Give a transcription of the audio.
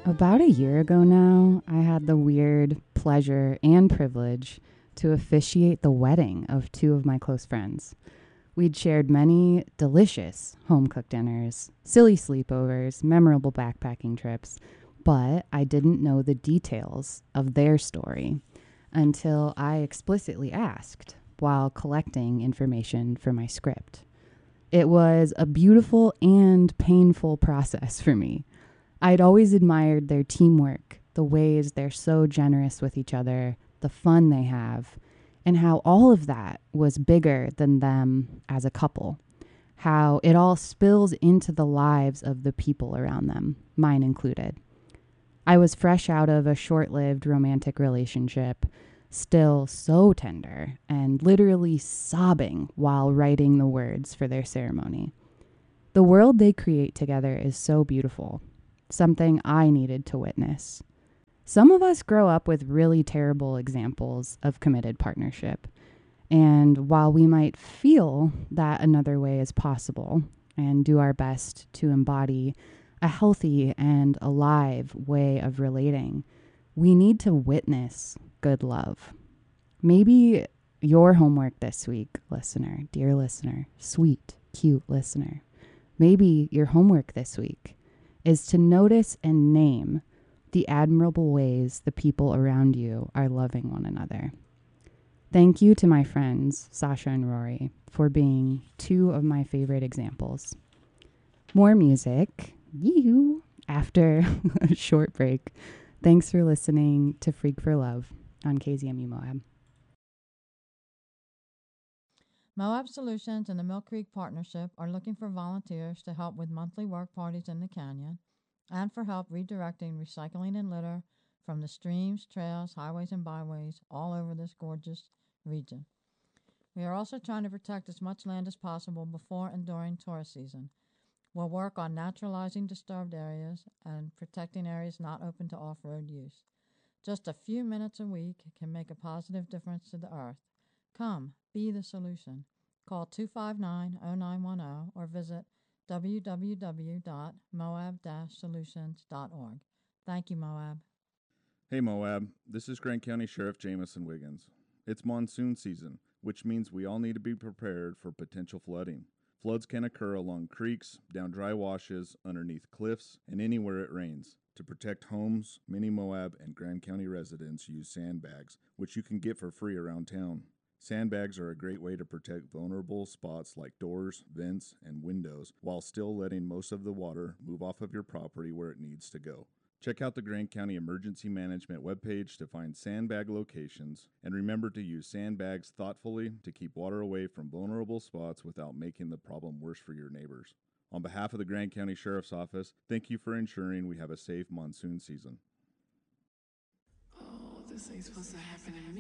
About a year ago now, I had the weird pleasure and privilege to officiate the wedding of two of my close friends. We'd shared many delicious home cooked dinners, silly sleepovers, memorable backpacking trips, but I didn't know the details of their story until I explicitly asked while collecting information for my script. It was a beautiful and painful process for me. I'd always admired their teamwork, the ways they're so generous with each other, the fun they have, and how all of that was bigger than them as a couple. How it all spills into the lives of the people around them, mine included. I was fresh out of a short lived romantic relationship, still so tender, and literally sobbing while writing the words for their ceremony. The world they create together is so beautiful, something I needed to witness. Some of us grow up with really terrible examples of committed partnership. And while we might feel that another way is possible and do our best to embody a healthy and alive way of relating, we need to witness good love. Maybe your homework this week, listener, dear listener, sweet, cute listener, maybe your homework this week is to notice and name the admirable ways the people around you are loving one another. Thank you to my friends, Sasha and Rory, for being two of my favorite examples. More music, you, after a short break. Thanks for listening to Freak for Love on KZMU Moab. Moab Solutions and the Mill Creek Partnership are looking for volunteers to help with monthly work parties in the canyon and for help redirecting recycling and litter from the streams, trails, highways, and byways all over this gorgeous region. We are also trying to protect as much land as possible before and during tourist season. We'll work on naturalizing disturbed areas and protecting areas not open to off-road use. Just a few minutes a week can make a positive difference to the earth. Come, be the solution. Call 259-0910 or visit www.moab-solutions.org. Thank you, Moab. Hey Moab, this is Grant County Sheriff Jamison Wiggins. It's monsoon season, which means we all need to be prepared for potential flooding. Floods can occur along creeks, down dry washes, underneath cliffs, and anywhere it rains. To protect homes, many Moab and Grand County residents use sandbags, which you can get for free around town. Sandbags are a great way to protect vulnerable spots like doors, vents, and windows while still letting most of the water move off of your property where it needs to go. Check out the Grand County Emergency Management webpage to find sandbag locations, and remember to use sandbags thoughtfully to keep water away from vulnerable spots without making the problem worse for your neighbors. On behalf of the Grand County Sheriff's Office, thank you for ensuring we have a safe monsoon season. Oh, this ain't supposed to happen to me.